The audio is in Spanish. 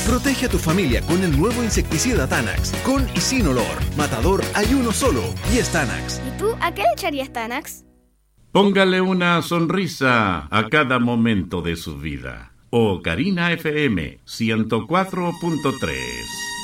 Protege a tu familia con el nuevo insecticida Tanax. Con y sin olor. Matador hay uno solo y es Tanax. ¿Y tú a qué le echarías Tanax? Póngale una sonrisa a cada momento de su vida. Ocarina FM 104.3.